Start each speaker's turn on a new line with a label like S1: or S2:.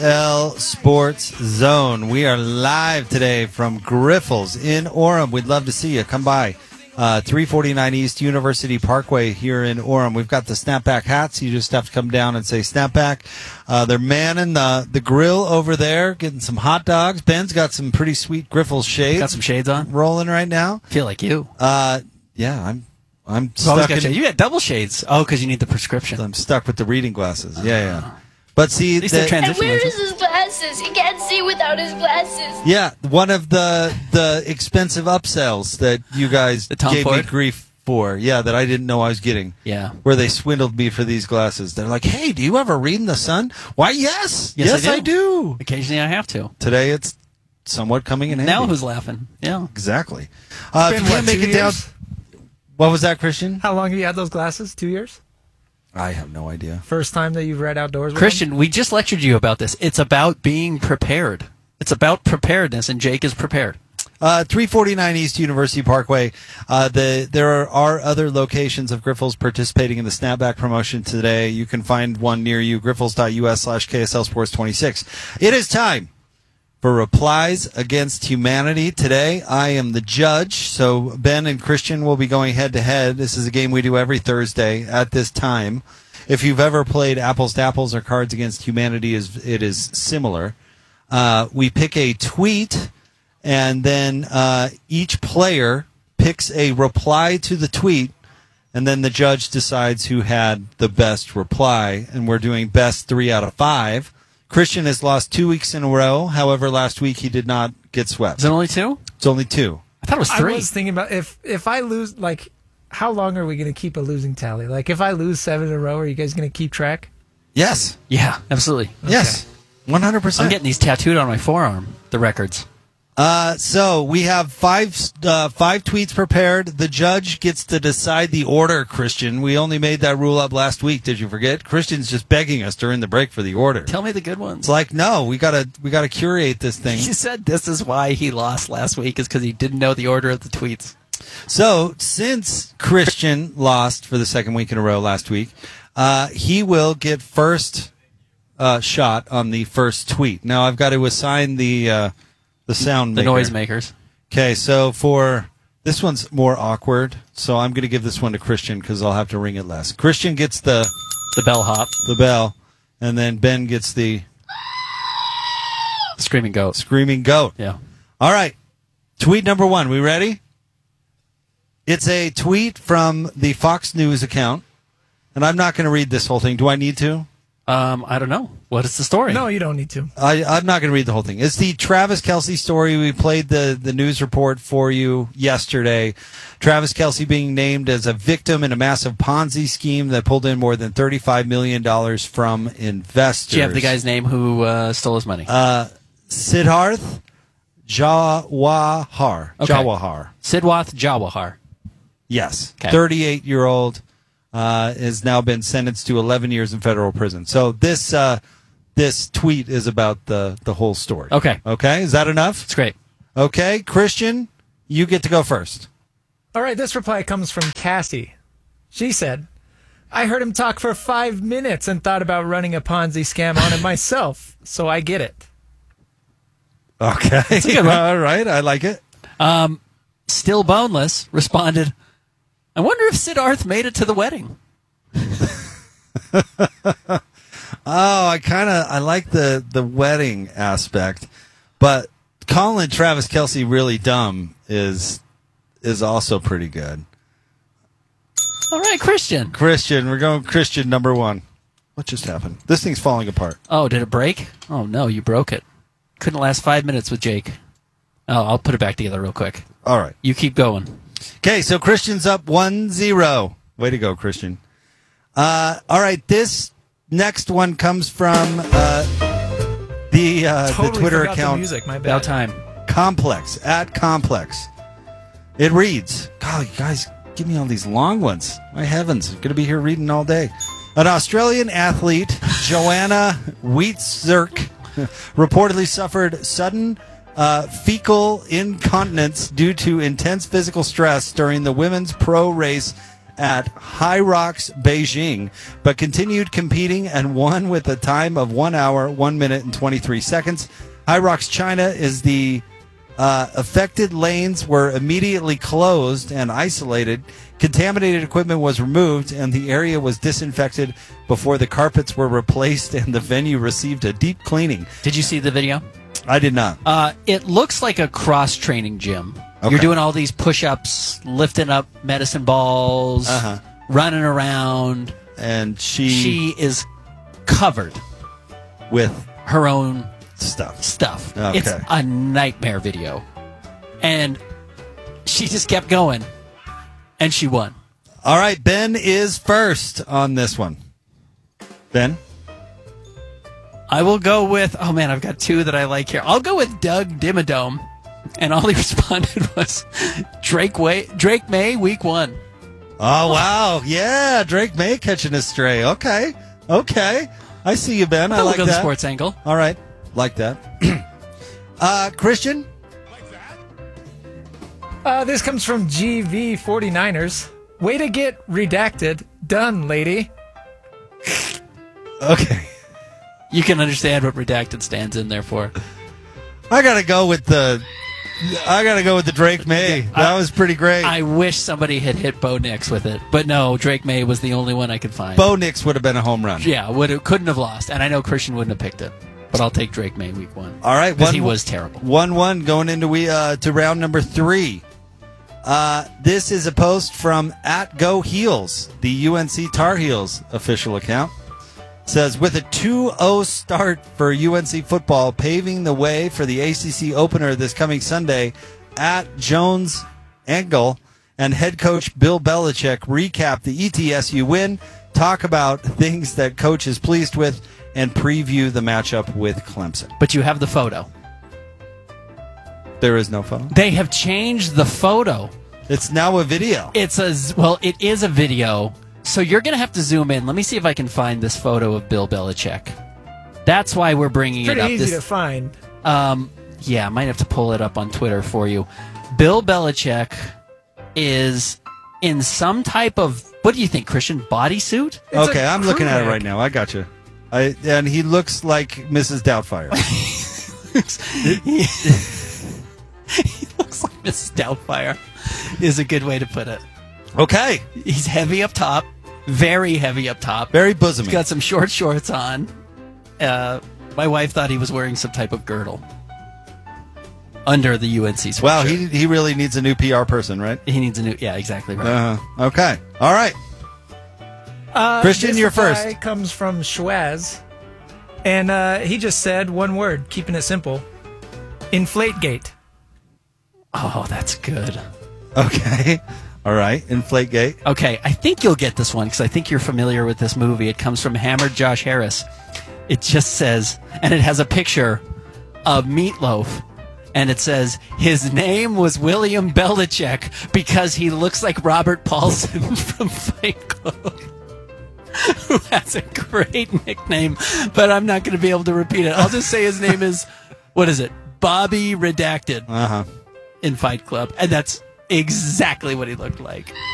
S1: L Sports Zone. We are live today from Griffles in Orem. We'd love to see you. Come by. 349 East University Parkway here in Orem. We've got the snapback hats. You just have to come down and say snapback. They're manning the grill over there, getting some hot dogs. Ben's got some pretty sweet Griffles shades.
S2: Got some shades on?
S1: Rolling right now.
S2: Feel like you.
S1: Yeah, I'm stuck in,
S2: you got double shades. Oh, because you need the prescription.
S1: I'm stuck with the reading glasses. Yeah. But see,
S2: At least they're
S3: And
S2: transition
S3: where
S2: agents.
S3: is his glasses? He can't see without his glasses.
S1: yeah, one of the expensive upsells that you guys
S2: The Tom
S1: gave me
S2: Ford?
S1: grief for. Yeah, that I didn't know I was getting.
S2: Yeah.
S1: Where they swindled me for these glasses. They're like, "Hey, do you ever read in the sun?" Why, yes, I do.
S2: Occasionally I have to.
S1: Today it's somewhat coming in handy.
S2: Now who's laughing? Yeah.
S1: Exactly.
S4: Been,
S1: if you can't
S4: what,
S1: make
S4: 2
S1: it down.
S4: years?
S1: What was that, Christian?
S4: How long have you had those glasses? 2 years?
S1: I have no idea.
S4: First time that you've read outdoors with
S2: Christian, we just lectured you about this. It's about being prepared. It's about preparedness, and Jake is prepared.
S1: 349 East University Parkway. There are other locations of Griffles participating in the snapback promotion today. You can find one near you, griffles.us/KSL Sports 26. It is time for Replies Against Humanity. Today, I am the judge, so Ben and Christian will be going head-to-head. This is a game we do every Thursday at this time. If you've ever played Apples to Apples or Cards Against Humanity, it is similar. We pick a tweet, and then each player picks a reply to the tweet, and then the judge decides who had the best reply, and we're doing best 3 out of 5. Christian has lost 2 weeks in a row. However, last week he did not get swept.
S2: Is it only 2?
S1: It's only 2.
S2: I thought it was
S4: them?
S2: 3.
S4: I was thinking about if I lose, like, how long are we going to keep a losing tally? Like, if I lose 7 in a row, are you guys going to keep track?
S1: Yes.
S2: Yeah, absolutely.
S1: Yes. 100%.
S2: I'm getting these tattooed on my forearm, the records.
S1: So we have five tweets prepared. The judge gets to decide the order, Christian. We only made that rule up last week. Did you forget? Christian's just begging us during the break for the order.
S2: Tell me the good ones.
S1: It's like, no, we gotta curate this thing.
S2: He said this is why he lost last week, is because he didn't know the order of the tweets.
S1: So, since Christian lost for the second week in a row last week, he will get first shot on the first tweet. Now, I've got to assign the sound
S2: The
S1: maker.
S2: noisemakers.
S1: Okay, so for this one's more awkward, so I'm going to give this one to Christian because I'll have to ring it less. Christian gets the
S2: bellhop.
S1: the bell, and then Ben gets the
S2: Screaming goat.
S1: screaming goat.
S2: Yeah.
S1: All right, tweet number 1. We ready? It's a tweet from the Fox News account, and I'm not going to read this whole thing. Do I need to?
S2: I don't know. What is the story?
S4: No, you don't need to.
S1: I'm not going to read the whole thing. It's the Travis Kelce story. We played the news report for you yesterday. Travis Kelce being named as a victim in a massive Ponzi scheme that pulled in more than $35 million from investors.
S2: Do you have the guy's name who stole his money?
S1: Siddharth Jawahar.
S2: Okay.
S1: Jawahar.
S2: Sidwath Jawahar.
S1: Yes.
S2: Okay.
S1: 38-year-old has now been sentenced to 11 years in federal prison. So this tweet is about the whole story.
S2: Okay.
S1: Okay? Is that enough?
S2: It's great.
S1: Okay. Christian, you get to go first.
S4: All right, this reply comes from Cassie. She said, I heard him talk for 5 minutes and thought about running a Ponzi scam on it myself, so I get it.
S1: Okay.
S2: a good one.
S1: All right. I like it.
S2: Still Boneless responded, I wonder if Siddharth made it to the wedding.
S1: I like the wedding aspect, but calling Travis Kelce really dumb is also pretty good.
S2: All right, Christian.
S1: Christian, we're going Christian number 1. What just happened? This thing's falling apart.
S2: Oh, did it break? Oh, no, you broke it. Couldn't last 5 minutes with Jake. Oh, I'll put it back together real quick.
S1: All right.
S2: You keep going.
S1: Okay, so Christian's up 1-0. Way to go, Christian. All right, this next one comes from the Twitter
S4: forgot
S1: account
S4: the music, my bad.
S2: About time.
S1: Complex, @Complex. It reads, God, you guys, give me all these long ones. My heavens, I'm going to be here reading all day. An Australian athlete, Joanna Wietzerk, reportedly suffered sudden fecal incontinence due to intense physical stress during the women's pro race at High Rocks Beijing, but continued competing and won with a time of 1 hour, 1 minute, and 23 seconds. High Rocks China is the affected lanes were immediately closed and isolated. Contaminated equipment was removed, and the area was disinfected before the carpets were replaced and the venue received a deep cleaning.
S2: Did you see the video?
S1: I did not.
S2: It looks like a cross-training gym.
S1: Okay.
S2: You're doing all these push-ups, lifting up medicine balls, running around.
S1: And
S2: She is covered
S1: with
S2: her own
S1: stuff.
S2: Okay. It's a nightmare video. And she just kept going. And she won.
S1: All right, Ben is first on this one. Ben?
S2: I will go with, oh man, I've got two that I like here. I'll go with Doug Dimmadome. And all he responded was Drake May, week 1.
S1: Oh, wow. Yeah, Drake May catching a stray. Okay. I see you, Ben. I like
S2: go
S1: that.
S2: the sports angle.
S1: All right. Like that. Christian?
S4: This comes from GV49ers. Way to get redacted. Done, lady.
S1: Okay.
S2: You can understand what redacted stands in there for.
S1: I gotta go with the Drake May. That was pretty great.
S2: I wish somebody had hit Bo Nix with it, but no, Drake May was the only one I could find.
S1: Bo Nix would have been a home run.
S2: Yeah, couldn't have lost, and I know Christian wouldn't have picked it, but I'll take Drake May week 1.
S1: All right,
S2: because he was terrible.
S1: 1-1 going into to round number 3. This is a post from @GoHeels, the UNC Tar Heels official account. Says, with a 2-0 start for UNC football, paving the way for the ACC opener this coming Sunday, @Jones Engel and head coach Bill Belichick recap the ETSU win, talk about things that coach is pleased with, and preview the matchup with Clemson.
S2: But you have the photo.
S1: There is no photo?
S2: They have changed the photo.
S1: It's now a video.
S2: It is a video. So you're going to have to zoom in. Let me see if I can find this photo of Bill Belichick. That's why we're bringing it up.
S4: Pretty easy to find.
S2: Yeah, I might have to pull it up on Twitter for you. Bill Belichick is in some type of, what do you think, Christian, bodysuit?
S1: Okay, I'm looking at it right now. I got you. And he looks like Mrs. Doubtfire.
S2: He looks like Mrs. Doubtfire is a good way to put it.
S1: Okay.
S2: He's heavy up top. Very heavy up top.
S1: Very bosomy.
S2: He's got some short shorts on. My wife thought he was wearing some type of girdle under the UNC sweatshirt.
S1: Wow, he really needs a new PR person, right?
S2: He needs a new... Yeah, exactly right.
S1: Okay. All right. Christian, you're first.
S4: This comes from Schwaz. And he just said one word, keeping it simple. Inflategate.
S2: Oh, that's good.
S1: Okay. All right. Inflategate.
S2: Okay, I think you'll get this one because I think you're familiar with this movie. It comes from Hammered Josh Harris. It just says, and it has a picture of Meatloaf, and it says, his name was William Belichick because he looks like Robert Paulson from Fight Club, who has a great nickname, but I'm not going to be able to repeat it. I'll just say his name is, what is it? Bobby Redacted in Fight Club, and that's exactly what he looked like.